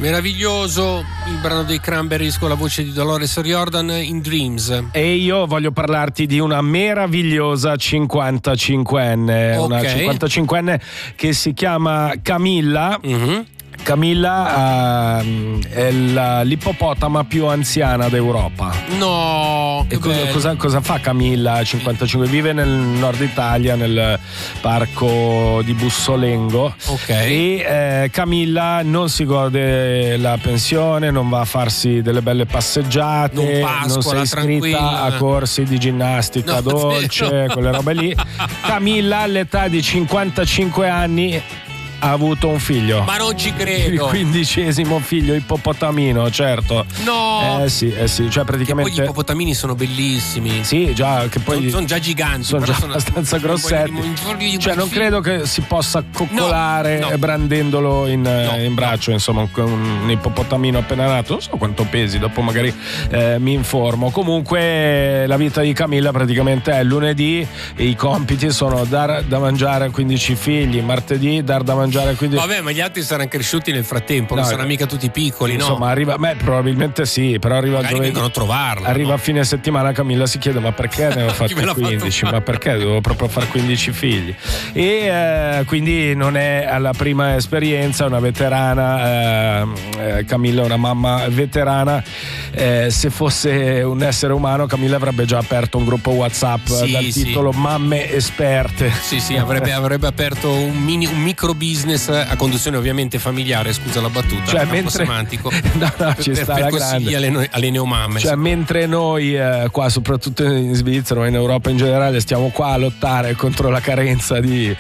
Meraviglioso il brano dei Cranberries con la voce di Dolores O'Riordan, In Dreams. E io voglio parlarti di una meravigliosa 55enne, una 55enne che si chiama Camilla. Camilla è l'ippopotama più anziana d'Europa. No, che cosa fa Camilla 55? Vive nel nord Italia, nel parco di Bussolengo. E Camilla non si gode la pensione, non va a farsi delle belle passeggiate, non si è iscritta a corsi di ginnastica dolce, quelle robe lì. Camilla all'età di 55 anni ha avuto un figlio. Ma non ci credo. Il 15° figlio ippopotamino, certo. No. Sì, cioè praticamente. Che poi gli ippopotamini sono bellissimi. Sì, già che poi sono già giganti, sono già abbastanza grossetti. Cioè non credo che si possa coccolare brandendolo in braccio, insomma, un ippopotamino appena nato. Non so quanto pesi, dopo magari mi informo. Comunque la vita di Camilla praticamente è lunedì e i compiti sono dar da mangiare a 15 figli, martedì dar da mangiare. Quindi... Vabbè, ma gli altri saranno cresciuti nel frattempo, non saranno mica tutti piccoli, insomma, arriva, probabilmente sì, però arriva magari vengono a trovarla. Arriva a fine settimana, Camilla si chiede: ma perché ne ho fatti 15? Ma perché devo proprio fare 15 figli? E quindi non è alla prima esperienza, una veterana. Camilla è una mamma veterana. Se fosse un essere umano, Camilla avrebbe già aperto un gruppo WhatsApp dal titolo Mamme Esperte. Sì, avrebbe aperto un micro business a conduzione ovviamente familiare, scusa la battuta, cioè mentre semantico, ci sta la grande alle neomamme. Cioè mentre noi qua, soprattutto in Svizzera, in Europa in generale, stiamo qua a lottare contro la carenza di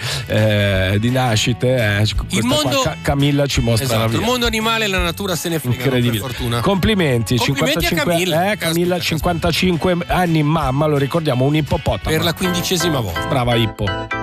nascite, il mondo Camilla ci mostra la via. Il mondo animale e la natura se ne frega, incredibile. Per fortuna. Complimenti a Camilla. Camilla 55 anni, mamma, lo ricordiamo, un ippopotamo per la 15ª volta. Brava Ippo.